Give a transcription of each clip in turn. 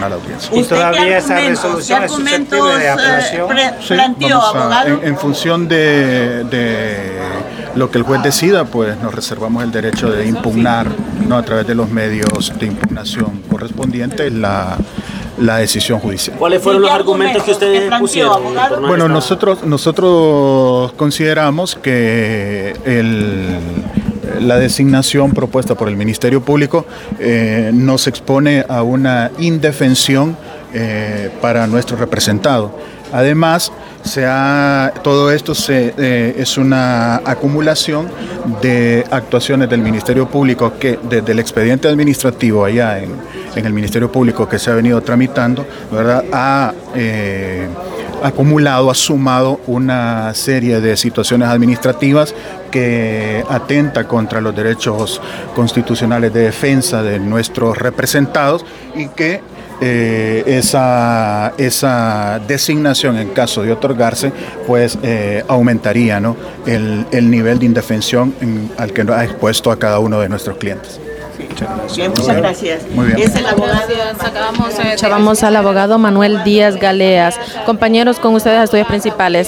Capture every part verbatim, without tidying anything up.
a la audiencia. ¿Y todavía esa resolución es susceptible de apelación? Pre- Sí, planteó, vamos a- abogado. en, en función de, de lo que el juez decida, pues nos reservamos el derecho de impugnar, ¿no?, a través de los medios de impugnación correspondientes la, la decisión judicial. ¿Cuáles fueron los argumentos que ustedes planteó, pusieron? abogado? Bueno, nosotros, nosotros consideramos que el, la designación propuesta por el Ministerio Público eh, nos expone a una indefensión eh, para nuestro representado. Además, se ha, todo esto se, eh, es una acumulación de actuaciones del Ministerio Público que desde el expediente administrativo allá en, en el Ministerio Público que se ha venido tramitando, ¿verdad?, ha eh, acumulado, ha sumado una serie de situaciones administrativas que atenta contra los derechos constitucionales de defensa de nuestros representados y que Eh, esa, esa designación, en caso de otorgarse, pues eh, aumentaría, ¿no?, el, el nivel de indefensión en, al que ha expuesto a cada uno de nuestros clientes. Bien, muchas gracias. Muy bien. Es el abogado. Escuchábamos al abogado Manuel Díaz Galeas. Compañeros, con ustedes estudios principales.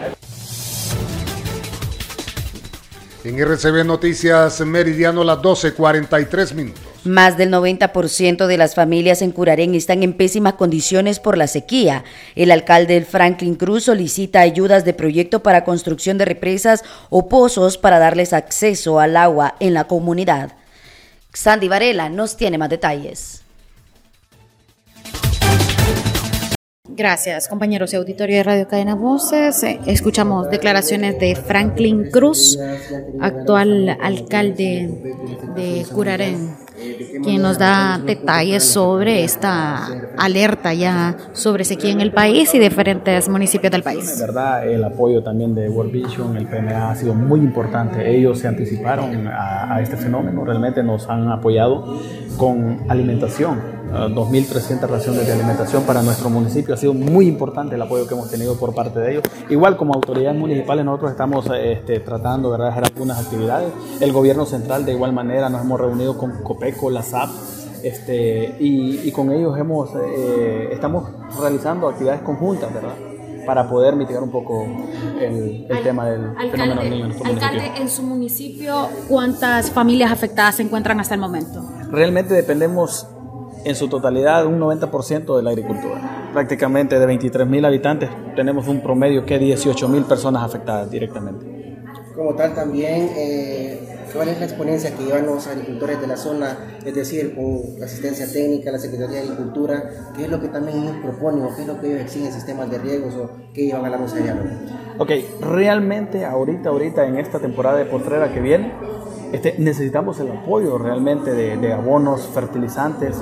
En R C B Noticias Meridiano, las doce cuarenta y tres minutos. Más del noventa por ciento de las familias en Curarén están en pésimas condiciones por la sequía. El alcalde Franklin Cruz solicita ayudas de proyecto para construcción de represas o pozos para darles acceso al agua en la comunidad. Sandy Varela nos tiene más detalles. Gracias, compañeros de auditorio de Radio Cadena Voces. Eh, escuchamos declaraciones de Franklin Cruz, actual alcalde de Curarén, quien nos da detalles sobre esta alerta ya sobre sequía en el país y diferentes municipios del país. La verdad, el apoyo también de World Vision, el P M A, ha sido muy importante. Ellos se anticiparon a, a este fenómeno, realmente nos han apoyado con alimentación. dos mil trescientas raciones de alimentación para nuestro municipio. Ha sido muy importante el apoyo que hemos tenido por parte de ellos. Igual como autoridades municipales nosotros estamos este, tratando, ¿verdad?, de hacer algunas actividades. El gobierno central de igual manera nos hemos reunido con COPECO, la S A P, este, y, y con ellos hemos, eh, estamos realizando actividades conjuntas, ¿verdad?, para poder mitigar un poco el, el Al, tema del alcalde, fenómeno del niño en nuestro alcalde, municipio. en su municipio, ¿cuántas familias afectadas se encuentran hasta el momento? Realmente dependemos en su totalidad un noventa por ciento de la agricultura. Prácticamente de veintitrés mil habitantes tenemos un promedio que dieciocho mil personas afectadas directamente. Como tal también, eh, ¿cuál es la exponencia que llevan los agricultores de la zona? Es decir, con la asistencia técnica, la Secretaría de Agricultura, ¿qué es lo que también ellos proponen o qué es lo que ellos exigen, sistemas de riegos o qué llevan a la mesa de diálogo? Ok, realmente ahorita, ahorita en esta temporada de postrera que viene, Este, necesitamos el apoyo realmente de, de abonos, fertilizantes,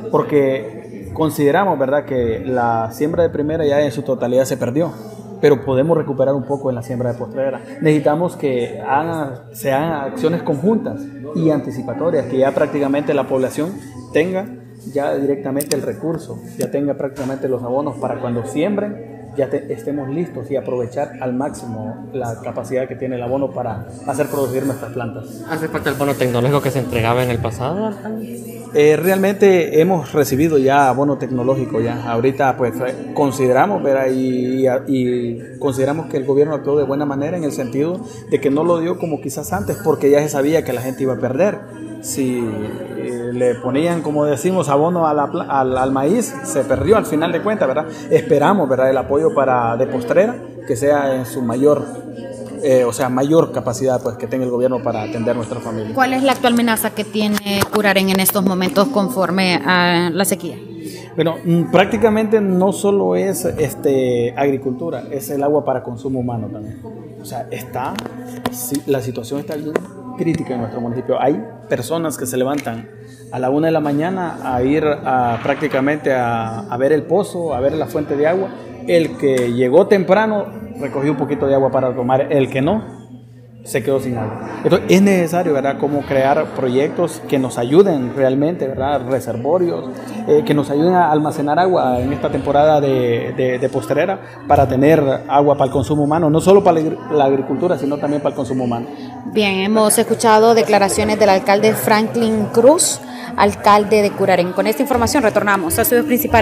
porque consideramos, ¿verdad?, que la siembra de primera ya en su totalidad se perdió, pero podemos recuperar un poco en la siembra de postrera. Necesitamos que hagan, se hagan acciones conjuntas y anticipatorias, que ya prácticamente la población tenga ya directamente el recurso, ya tenga prácticamente los abonos para cuando siembren, ya te, estemos listos y aprovechar al máximo la capacidad que tiene el abono para hacer producir nuestras plantas. ¿Hace falta el bono tecnológico que se entregaba en el pasado? Eh, realmente hemos recibido ya abono tecnológico ya. Ahorita pues consideramos, ¿verdad? Y, y, y consideramos que el gobierno actuó de buena manera en el sentido de que no lo dio como quizás antes, porque ya se sabía que la gente iba a perder. Si eh, le ponían, como decimos, abono a la, al, al maíz, se perdió al final de cuentas, ¿verdad? Esperamos, ¿verdad?, el apoyo para de postrera, que sea en su mayor, eh, o sea, mayor capacidad pues que tenga el gobierno para atender a nuestra familia. ¿Cuál es la actual amenaza que tiene Curarén en estos momentos conforme a la sequía? Bueno, prácticamente no solo es este, agricultura, es el agua para consumo humano también. O sea, está, sí, la situación está bien crítica en nuestro municipio. Hay personas que se levantan a la una de la mañana a ir a, prácticamente a, a ver el pozo, a ver la fuente de agua. El que llegó temprano recogió un poquito de agua para tomar, el que no se quedó sin agua. Entonces es necesario, ¿verdad?, cómo crear proyectos que nos ayuden realmente, ¿verdad?, reservorios, eh, que nos ayuden a almacenar agua en esta temporada de, de, de postrera para tener agua para el consumo humano, no solo para la agricultura, sino también para el consumo humano. Bien, hemos escuchado declaraciones del alcalde Franklin Cruz, alcalde de Curarén. Con esta información retornamos a Estudios Principales.